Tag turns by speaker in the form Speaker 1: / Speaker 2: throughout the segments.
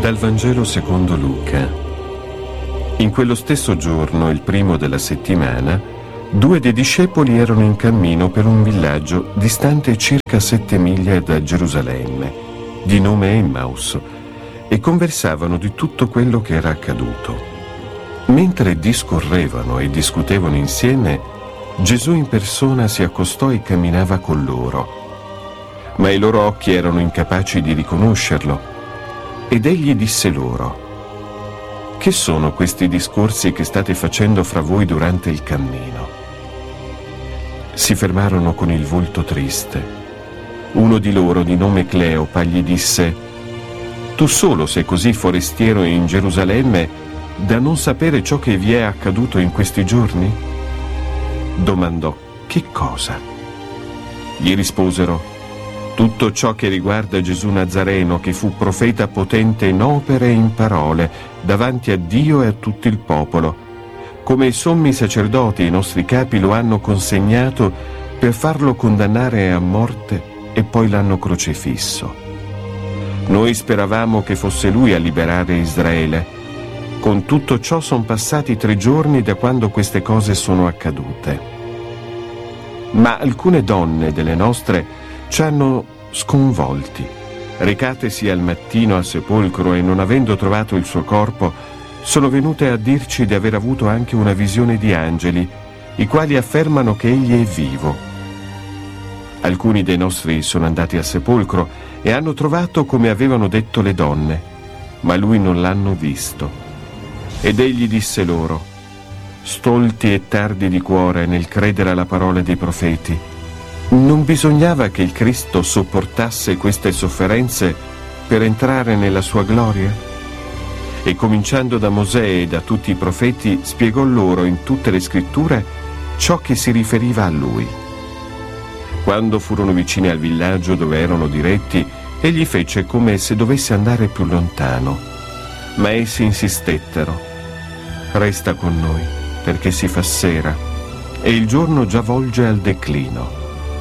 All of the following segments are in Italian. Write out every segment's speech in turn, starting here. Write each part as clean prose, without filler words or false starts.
Speaker 1: Dal Vangelo secondo Luca. In quello stesso giorno, il primo della settimana, 2 dei discepoli erano in cammino per un villaggio distante circa 7 miglia da Gerusalemme, di nome Emmaus, e conversavano di tutto quello che era accaduto. Mentre discorrevano e discutevano insieme, Gesù in persona si accostò e camminava con loro. Ma i loro occhi erano incapaci di riconoscerlo. Ed egli disse loro: «Che sono questi discorsi che state facendo fra voi durante il cammino?» Si fermarono con il volto triste. Uno di loro, di nome Cleopa, gli disse: «Tu solo sei così forestiero in Gerusalemme da non sapere ciò che vi è accaduto in questi giorni?» Domandò: «Che cosa?» Gli risposero: «Tutto ciò che riguarda Gesù Nazareno, che fu profeta potente in opere e in parole, davanti a Dio e a tutto il popolo, come i sommi sacerdoti e i nostri capi lo hanno consegnato per farlo condannare a morte e poi l'hanno crocifisso. Noi speravamo che fosse lui a liberare Israele. Con tutto ciò sono passati 3 giorni da quando queste cose sono accadute. Ma alcune donne delle nostre ci hanno sconvolti. Recatesi al mattino al sepolcro e non avendo trovato il suo corpo, sono venute a dirci di aver avuto anche una visione di angeli, i quali affermano che egli è vivo. Alcuni dei nostri sono andati al sepolcro e hanno trovato come avevano detto le donne, ma lui non l'hanno visto. Ed egli disse loro: stolti e tardi di cuore nel credere alla parola dei profeti, non bisognava che il Cristo sopportasse queste sofferenze per entrare nella sua gloria? E cominciando da Mosè e da tutti i profeti, spiegò loro in tutte le scritture ciò che si riferiva a lui. Quando furono vicini al villaggio dove erano diretti, egli fece come se dovesse andare più lontano, ma essi insistettero: «Resta con noi, perché si fa sera e il giorno già volge al declino».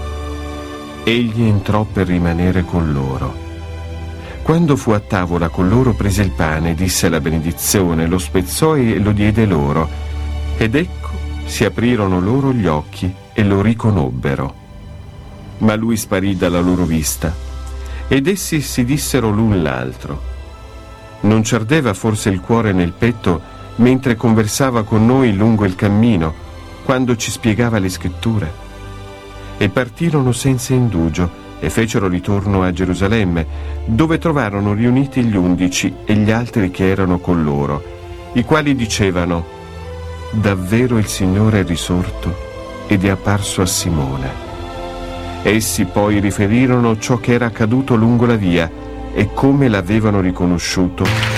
Speaker 1: Egli entrò per rimanere con loro. Quando fu a tavola con loro, prese il pane, disse la benedizione, lo spezzò e lo diede loro. Ed ecco, si aprirono loro gli occhi e lo riconobbero. Ma lui sparì dalla loro vista. Ed essi si dissero l'un l'altro: non ci ardeva forse il cuore nel petto mentre conversava con noi lungo il cammino, quando ci spiegava le scritture? E partirono senza indugio e fecero ritorno a Gerusalemme, dove trovarono riuniti gli 11 e gli altri che erano con loro, i quali dicevano: davvero il Signore è risorto ed è apparso a Simone. Essi poi riferirono ciò che era accaduto lungo la via e come l'avevano riconosciuto